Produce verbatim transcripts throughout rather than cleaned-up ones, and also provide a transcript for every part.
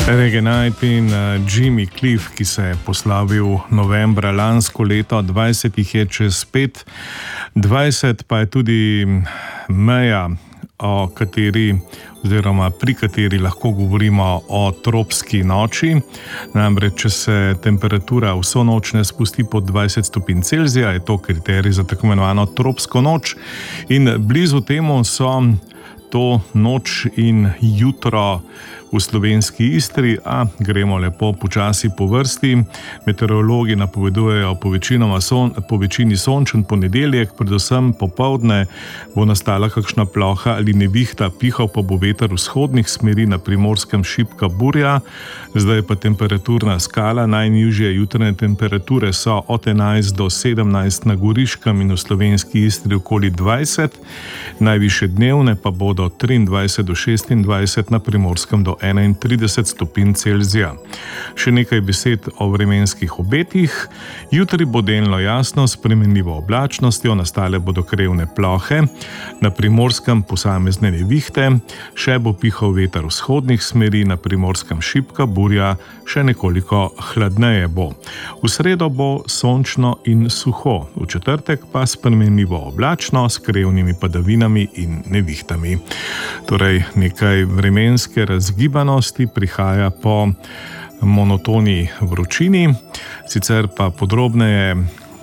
Reggae Night in uh, Jimmy Cliff, ki se je poslavil novembra lansko leto, dvajset jih je čez pet, dvajset pa je tudi meja, o kateri oziroma pri kateri lahko govorimo o tropski noči. Namreč, če se temperatura vso noč ne spusti pod dvajset stopinj Celzija, je to kriterij za tako imenovano tropsko noč. In blizu temu so to noč in jutro v slovenski Istri, a gremo lepo počasi po vrsti. Meteorologi napovedujejo po, son, po večini sončen ponedeljek, predvsem popoldne bo nastala kakšna ploha ali nevihta, pihal pa bo veter vzhodnih smeri, na Primorskem šibka burja. Zdaj pa temperaturna skala, najnižje jutranje temperature so od enajst do sedemnajst na Goriškem in v slovenski Istri okoli dvajset, najvišje dnevne pa bodo triindvajset do šestindvajset, na Primorskem do enaintrideset stopinj Celzija. Še nekaj besed o vremenskih obetih. Jutri bo delno jasno, s spremenljivo oblačnostjo, nastale bodo krevne plohe, na Primorskem posamezne nevihte, še bo pihal veter vzhodnih smeri, na Primorskem šibka burja, še nekoliko hladneje bo. V sredo bo sončno in suho, v četrtek pa spremenljivo oblačno s krevnimi padavinami in nevihtami. Torej, nekaj vremenske razgibanosti prihaja po monotoni vročini, sicer pa podrobneje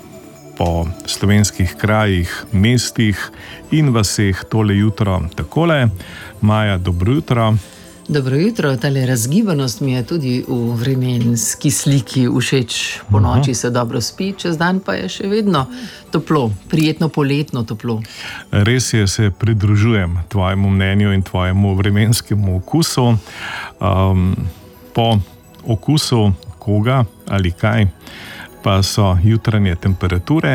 po slovenskih krajih, mestih in vaseh tole jutro takole. Maja, dobro jutro. Dobro jutro, tale razgibanost mi je tudi v vremenski sliki všeč. Po noči se dobro spi, čez dan pa je še vedno toplo, prijetno poletno toplo. Res je, se pridružujem tvojemu mnenju in tvojemu vremenskemu okusu. Um, po okusu koga ali kaj pa so jutranje temperature?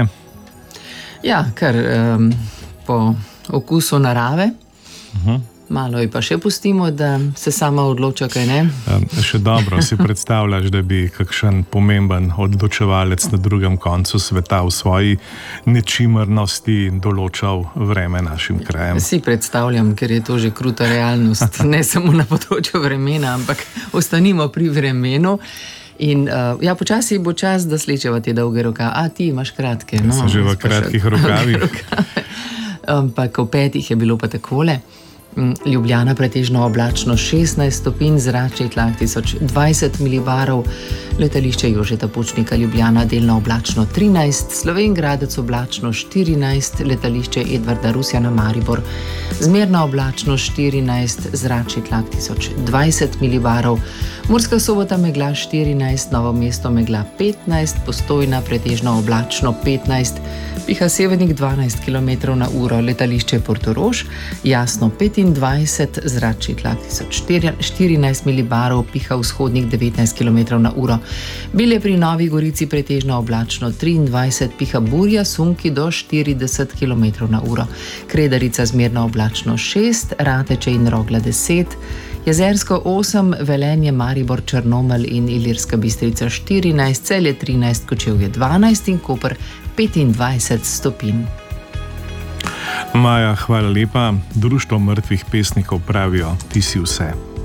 Ja, kar um, po okusu narave. Uh-huh. Malo je pa še pustimo, da se sama odloča, kaj ne? Še dobro si predstavljaš, da bi kakšen pomemben odločevalec na drugem koncu sveta v svoji nečimrnosti določal vreme našim krajem. Si predstavljam, ker je to že kruta realnost, ne samo na področju vremena, ampak ostanimo pri vremenu. In uh, ja, počasi bo čas, da slečeva te dolge roka. A ti imaš kratke, no? Sem že v kratkih rokavih. Ampak v petih je bilo pa takole. Ljubljana pretežno oblačno šestnajst stopinj, zračni tlak tisoč dvajset milibarov, letališče Jožeta Pučnika Ljubljana delno oblačno trinajst, Slovenj Gradec oblačno štirinajst, letališče Edvarda Rusjana Maribor zmerno oblačno štirinajst, zračni tlak tisoč dvajset milibarov, Murska Sobota megla štirinajst, Novo mesto megla petnajst, Postojna pretežno oblačno petnajst, piha severnik dvanajst kilometrov na uro, letališče Portorož jasno petindvajset, zračni tlak tisoč štirinajst milibarov, piha vzhodnik devetnajst kilometrov na uro, Bilje pri Novi Gorici pretežno oblačno triindvajset, piha burja, sunki do štirideset kilometrov na uro, Kredarica zmerno oblačno šest, Rateče in Rogla deset, Jezersko osem, Velenje, Maribor, Črnomelj in Ilirska Bistrica štirinajst, Celje trinajst, Kočevje dvanajst in Koper petindvajset stopinj. Maja, hvala lepa. Društvo mrtvih pesnikov pravijo, ti si vse.